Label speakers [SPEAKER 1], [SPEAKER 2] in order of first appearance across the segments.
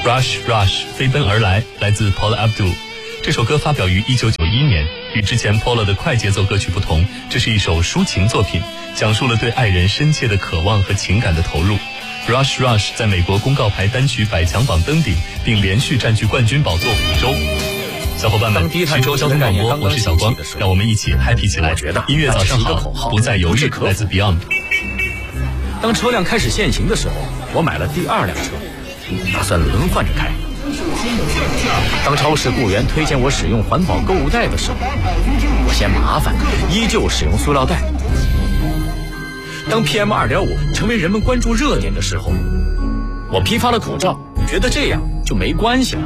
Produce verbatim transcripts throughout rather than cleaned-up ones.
[SPEAKER 1] Rush Rush 飞奔而来，来自 Paula Abdul。这首歌发表于一九九一年，与之前 Paula 的快节奏歌曲不同，这是一首抒情作品，讲述了对爱人深切的渴望和情感的投入。Rush Rush 在美国公告牌单曲百强榜登顶，并连续占据冠军宝座五周。小伙伴们，徐州交通广播，我是小光，让我们一起 happy 起来。音乐早上好，不再犹豫，来自 Beyond。
[SPEAKER 2] 当车辆开始限行的时候，我买了第二辆车，打算轮换着开。当超市雇员推荐我使用环保购物袋的时候，我嫌麻烦，依旧使用塑料袋。当 P M 二点五 成为人们关注热点的时候，我批发了口罩，觉得这样就没关系了。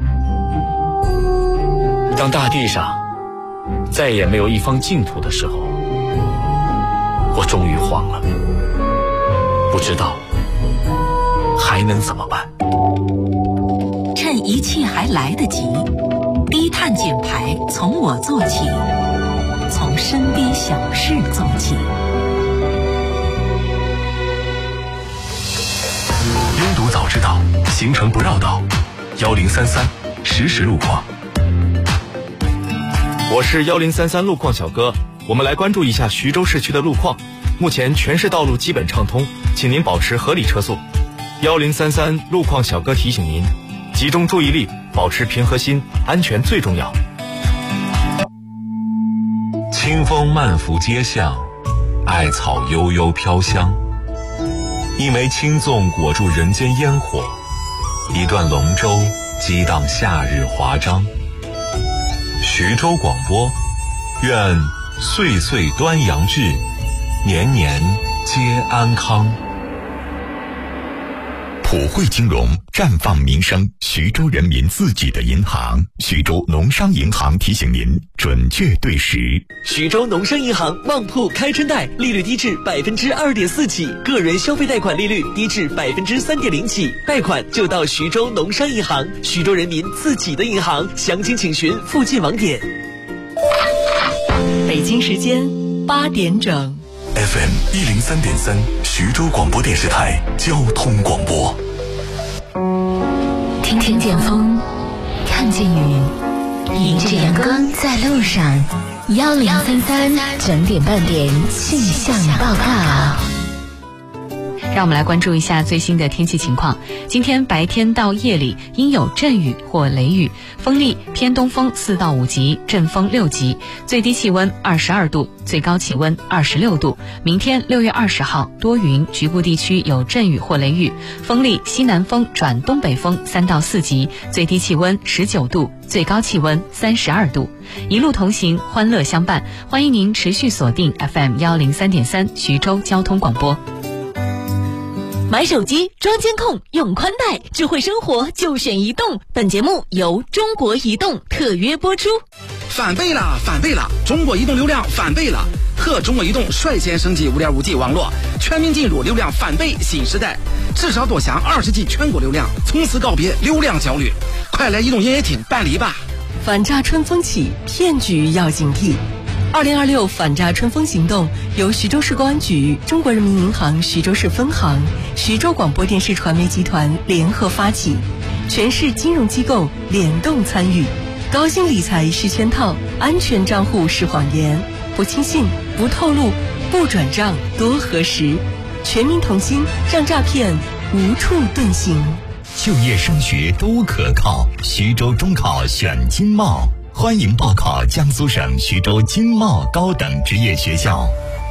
[SPEAKER 2] 当大地上再也没有一方净土的时候，我终于慌了，不知道还能怎么办。
[SPEAKER 3] 趁一切还来得及，低碳减排从我做起，从身边小事做起。
[SPEAKER 4] 拥堵早知道，行程不绕道。幺零三三实时路况。
[SPEAKER 2] 我是幺零三三路况小哥，我们来关注一下徐州市区的路况。目前全市道路基本畅通，请您保持合理车速。幺零三三路况小哥提醒您，集中注意力，保持平和心，安全最重要。
[SPEAKER 4] 清风漫拂街巷，艾草悠悠飘香。一枚青粽裹住人间烟火，一段龙舟激荡夏日华章。徐州广播，愿岁岁端阳至，年年皆安康。
[SPEAKER 5] 普惠金融，绽放民生，徐州人民自己的银行。徐州农商银行提醒您，准确对时。
[SPEAKER 6] 徐州农商银行旺铺开春贷，利率低至百分之二点四起，个人消费贷款利率低至百分之三点零起，贷款就到徐州农商银行，徐州人民自己的银行。详情请询附近网点。
[SPEAKER 3] 北京时间八点整。
[SPEAKER 4] F M 一零三点三，徐州广播电视台交通广播。
[SPEAKER 7] 听见风，看见雨，迎着阳光在路上。幺零三三整点半点气象报告。
[SPEAKER 8] 让我们来关注一下最新的天气情况。今天白天到夜里应有阵雨或雷雨，风力偏东风四到五级，阵风六级，最低气温二十二度，最高气温二十六度。明天六月二十号多云，局部地区有阵雨或雷雨，风力西南风转东北风三到四级，最低气温十九度，最高气温三十二度。一路同行，欢乐相伴，欢迎您持续锁定 F M 幺零三点三徐州交通广播。
[SPEAKER 3] 买手机装监控用宽带，智慧生活就选移动。本节目由中国移动特约播出。
[SPEAKER 9] 翻倍了，翻倍了！中国移动流量翻倍了！和中国移动率先升级 五点五 G 网络，全面进入流量翻倍新时代，至少多享二十 G 全国流量，从此告别流量焦虑。快来移动营业厅办理吧！
[SPEAKER 10] 反诈春风起，骗局要警惕。二零二六反诈春风行动由徐州市公安局、中国人民银行徐州市分行、徐州广播电视传媒集团联合发起，全市金融机构联动参与。高薪理财是圈套，安全账户是谎言，不轻信，不透露，不转账，多核实。全民同心，让诈骗无处遁形。
[SPEAKER 5] 就业升学都可靠，徐州中考选经贸。欢迎报考江苏省徐州经贸高等职业学校。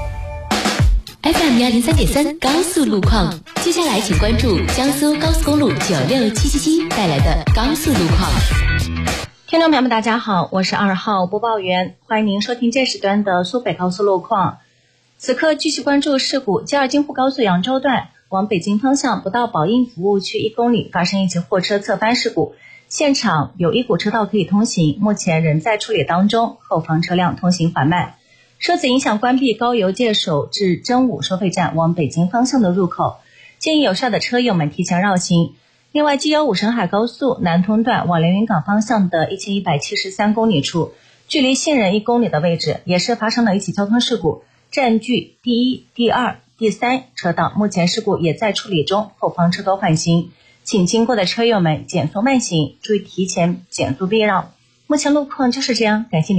[SPEAKER 7] F M 幺零三点三高速路况，接下来请关注江苏高速公路九六七七七带来的高速路况。
[SPEAKER 11] 听众朋友们，大家好，我是二号播报员，欢迎您收听这时段的苏北高速路况。此刻继续关注事故， G 二京沪高速扬州段往北京方向不到宝应服务区一公里发生一起货车侧翻事故。现场有一股车道可以通行，目前仍在处理当中，后方车辆通行缓慢。受此影响，关闭高邮界首至真武收费站往北京方向的入口，建议有需要的车友们提前绕行。另外 G 一五沈海高速南通段往连云港方向的一千一百七十三公里处，距离信任一公里的位置也是发生了一起交通事故，占据第一、第二、第三车道，目前事故也在处理中，后方车多缓行。 请经过的车友们减速慢行，注意提前减速避让。目前路况就是这样，感谢您。